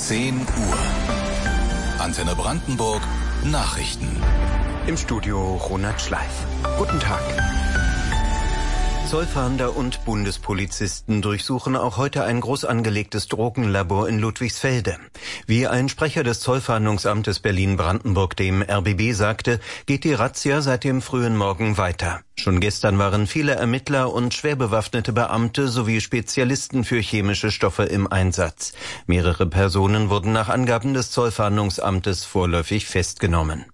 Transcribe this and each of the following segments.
10 Uhr. Antenne Brandenburg Nachrichten. Im Studio Ronald Schleif. Guten Tag. Zollfahnder und Bundespolizisten durchsuchen auch heute ein groß angelegtes Drogenlabor in Ludwigsfelde. Wie ein Sprecher des Zollfahndungsamtes Berlin-Brandenburg dem RBB sagte, geht die Razzia seit dem frühen Morgen weiter. Schon gestern waren viele Ermittler und schwer bewaffnete Beamte sowie Spezialisten für chemische Stoffe im Einsatz. Mehrere Personen wurden nach Angaben des Zollfahndungsamtes vorläufig festgenommen.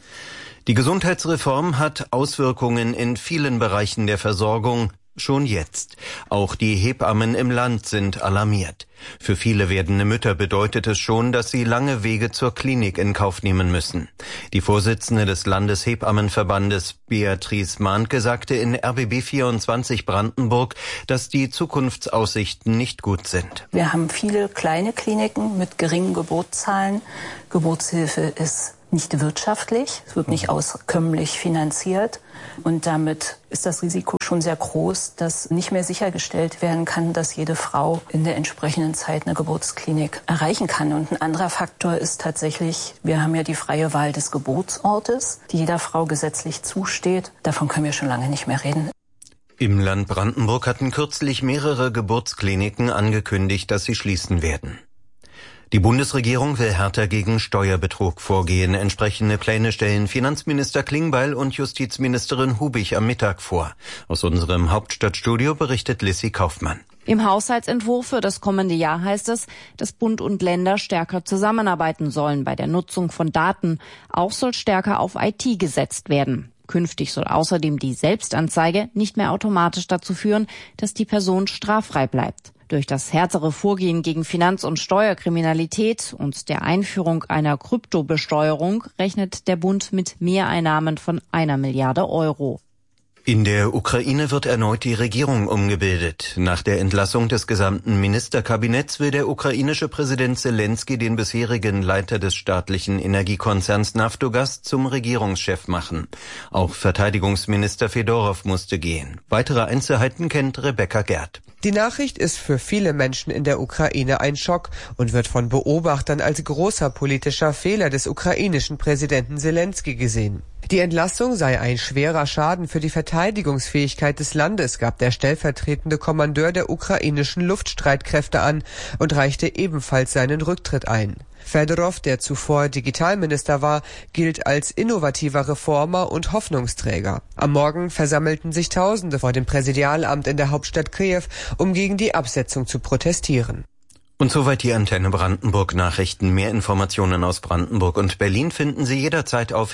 Die Gesundheitsreform hat Auswirkungen in vielen Bereichen der Versorgung, schon jetzt. Auch die Hebammen im Land sind alarmiert. Für viele werdende Mütter bedeutet es schon, dass sie lange Wege zur Klinik in Kauf nehmen müssen. Die Vorsitzende des Landeshebammenverbandes, Beatrice Mahnke, sagte in RBB 24 Brandenburg, dass die Zukunftsaussichten nicht gut sind. Wir haben viele kleine Kliniken mit geringen Geburtszahlen. Geburtshilfe ist nicht wirtschaftlich, es wird nicht auskömmlich finanziert und damit ist das Risiko schon sehr groß, dass nicht mehr sichergestellt werden kann, dass jede Frau in der entsprechenden Zeit eine Geburtsklinik erreichen kann. Und ein anderer Faktor ist tatsächlich, wir haben ja die freie Wahl des Geburtsortes, die jeder Frau gesetzlich zusteht. Davon können wir schon lange nicht mehr reden. Im Land Brandenburg hatten kürzlich mehrere Geburtskliniken angekündigt, dass sie schließen werden. Die Bundesregierung will härter gegen Steuerbetrug vorgehen. Entsprechende Pläne stellen Finanzminister Klingbeil und Justizministerin Hubig am Mittag vor. Aus unserem Hauptstadtstudio berichtet Lissy Kaufmann. Im Haushaltsentwurf für das kommende Jahr heißt es, dass Bund und Länder stärker zusammenarbeiten sollen bei der Nutzung von Daten. Auch soll stärker auf IT gesetzt werden. Künftig soll außerdem die Selbstanzeige nicht mehr automatisch dazu führen, dass die Person straffrei bleibt. Durch das härtere Vorgehen gegen Finanz- und Steuerkriminalität und der Einführung einer Kryptobesteuerung rechnet der Bund mit Mehreinnahmen von 1 Milliarde Euro. In der Ukraine wird erneut die Regierung umgebildet. Nach der Entlassung des gesamten Ministerkabinetts will der ukrainische Präsident Selenskyj den bisherigen Leiter des staatlichen Energiekonzerns Naftogaz zum Regierungschef machen. Auch Verteidigungsminister Fedorow musste gehen. Weitere Einzelheiten kennt Rebecca Gerd. Die Nachricht ist für viele Menschen in der Ukraine ein Schock und wird von Beobachtern als großer politischer Fehler des ukrainischen Präsidenten Selenskyj gesehen. Die Entlassung sei ein schwerer Schaden für die Verteidigungsfähigkeit des Landes, gab der stellvertretende Kommandeur der ukrainischen Luftstreitkräfte an und reichte ebenfalls seinen Rücktritt ein. Fedorow, der zuvor Digitalminister war, gilt als innovativer Reformer und Hoffnungsträger. Am Morgen versammelten sich Tausende vor dem Präsidialamt in der Hauptstadt Kiew, um gegen die Absetzung zu protestieren. Und soweit die Antenne Brandenburg Nachrichten. Mehr Informationen aus Brandenburg und Berlin finden Sie jederzeit auf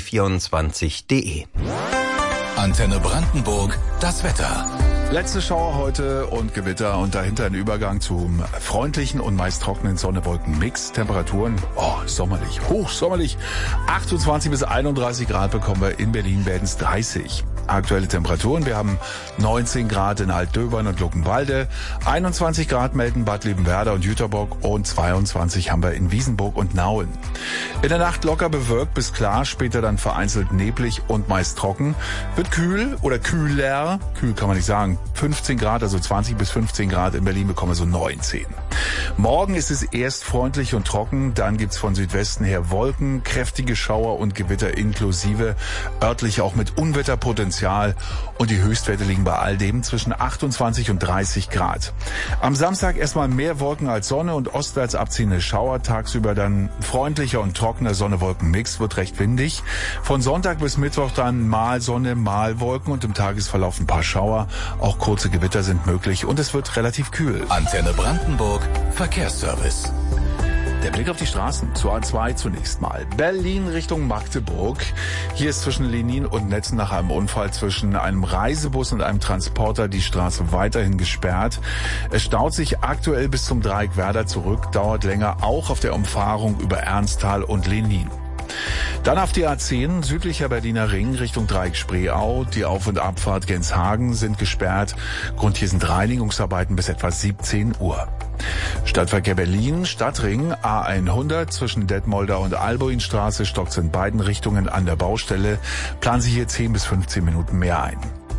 rbb24.de. Antenne Brandenburg, das Wetter. Letzte Schauer heute und Gewitter und dahinter ein Übergang zum freundlichen und meist trockenen Sonne-Wolken-Mix. Temperaturen, sommerlich, hochsommerlich. 28 bis 31 Grad bekommen wir in Berlin, werden es 30. Aktuelle Temperaturen, wir haben 19 Grad in Altdöbern und Luckenwalde, 21 Grad melden Bad Liebenwerda und Jüterbock und 22 haben wir in Wiesenburg und Nauen. In der Nacht locker bewölkt bis klar, später dann vereinzelt neblig und meist trocken. Wird kühl oder kühler, kühl kann man nicht sagen, 15 Grad, also 20 bis 15 Grad, in Berlin bekommen wir so 19. Morgen ist es erst freundlich und trocken, dann gibt's von Südwesten her Wolken, kräftige Schauer und Gewitter inklusive, örtlich auch mit Unwetterpotenzial und die Höchstwerte liegen bei all dem zwischen 28 und 30 Grad. Am Samstag erstmal mehr Wolken als Sonne und ostwärts abziehende Schauer, tagsüber dann freundlicher und trockener Sonne-Wolken-Mix, wird recht windig. Von Sonntag bis Mittwoch dann mal Sonne, mal Wolken und im Tagesverlauf ein paar Schauer. Auch kurze Gewitter sind möglich und es wird relativ kühl. Antenne Brandenburg, Verkehrsservice. Der Blick auf die Straßen. Zur A2 zunächst mal. Berlin Richtung Magdeburg. Hier ist zwischen Lenin und Netzen nach einem Unfall zwischen einem Reisebus und einem Transporter die Straße weiterhin gesperrt. Es staut sich aktuell bis zum Dreieck Werder zurück, dauert länger auch auf der Umfahrung über Ernsthal und Lenin. Dann auf die A10, südlicher Berliner Ring Richtung Dreieck Spreeau. Die Auf- und Abfahrt Genshagen sind gesperrt. Grund hier sind Reinigungsarbeiten bis etwa 17 Uhr. Stadtverkehr Berlin, Stadtring, A100 zwischen Detmolder und Albuinstraße stockt in beiden Richtungen an der Baustelle. Planen Sie hier 10 bis 15 Minuten mehr ein.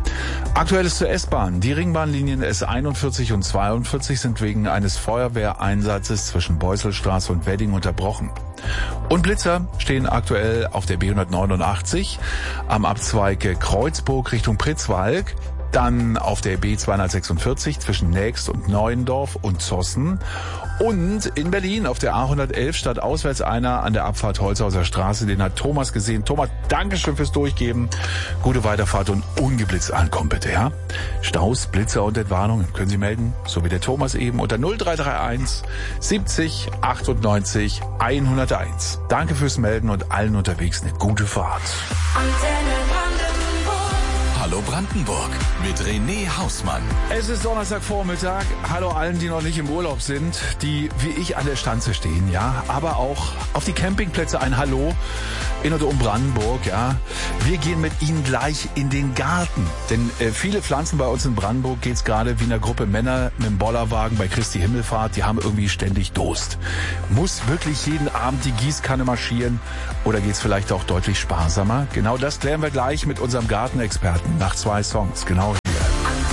Aktuelles zur S-Bahn. Die Ringbahnlinien S41 und 42 sind wegen eines Feuerwehreinsatzes zwischen Beuselstraße und Wedding unterbrochen. Und Blitzer stehen aktuell auf der B189 am Abzweig Kreuzburg Richtung Pritzwalk, dann auf der B246 zwischen Nächst und Neuendorf und Zossen und in Berlin auf der A111 statt auswärts einer an der Abfahrt Holzhauser Straße. Den hat Thomas gesehen. Thomas, Dankeschön fürs Durchgeben. Gute Weiterfahrt und ungeblitzt ankommen bitte, ja? Staus, Blitzer und Entwarnungen können Sie melden, so wie der Thomas eben, unter 0331 70 98 101. Danke fürs Melden und allen unterwegs eine gute Fahrt. Hallo Brandenburg mit René Hausmann. Es ist Donnerstagvormittag. Hallo allen, die noch nicht im Urlaub sind, die wie ich an der Stanze stehen, ja, aber auch auf die Campingplätze ein Hallo in und um Brandenburg, ja. Wir gehen mit Ihnen gleich in den Garten, denn viele Pflanzen bei uns in Brandenburg geht's gerade wie einer Gruppe Männer mit dem Bollerwagen bei Christi Himmelfahrt, die haben irgendwie ständig Durst. Muss wirklich jeden Abend die Gießkanne marschieren oder geht's vielleicht auch deutlich sparsamer? Genau das klären wir gleich mit unserem Gartenexperten nach 2 Songs. Genau.